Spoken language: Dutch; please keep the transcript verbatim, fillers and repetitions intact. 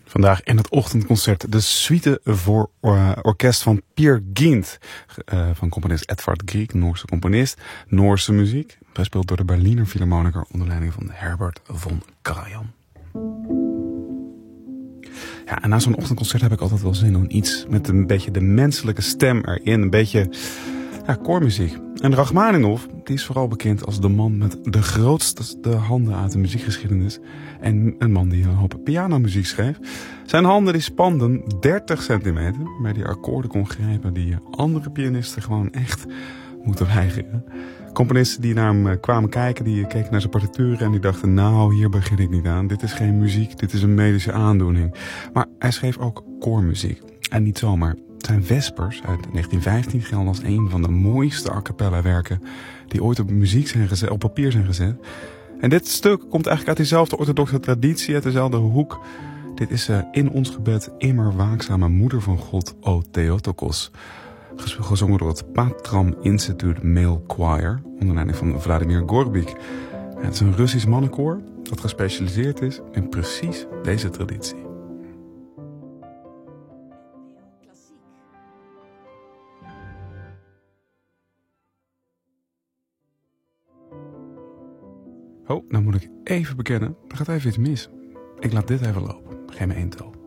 Vandaag in het ochtendconcert de suite voor uh, orkest van Peer Gynt. Uh, van componist Edvard Grieg, Noorse componist. Noorse muziek. Gespeeld door de Berliner Philharmoniker onder leiding van Herbert von Karajan. Ja, en na zo'n ochtendconcert heb ik altijd wel zin in iets met een beetje de menselijke stem erin. Een beetje ja, koormuziek. En Rachmaninov, die is vooral bekend als de man met de grootste handen uit de muziekgeschiedenis. En een man die een hoop pianomuziek schreef. Zijn handen die spanden dertig centimeter, waarmee hij akkoorden kon grijpen die andere pianisten gewoon echt moeten weigeren. Componisten die naar hem kwamen kijken, die keken naar zijn partituren en die dachten, nou, hier begin ik niet aan. Dit is geen muziek, dit is een medische aandoening. Maar hij schreef ook koormuziek. En niet zomaar. Zijn Vespers uit negentien vijftien gelden als een van de mooiste a cappella werken die ooit op muziek zijn gezet, op papier zijn gezet. En dit stuk komt eigenlijk uit diezelfde orthodoxe traditie, uit dezelfde hoek. Dit is uh, In ons gebed immer waakzame moeder van God, O Theotokos. Gezongen door het Patram Institute Male Choir, onder leiding van Vladimir Gorbik. Het is een Russisch mannenkoor dat gespecialiseerd is in precies deze traditie. Oh, nou moet ik even bekennen, er gaat even iets mis. Ik laat dit even lopen. Geef me één tel.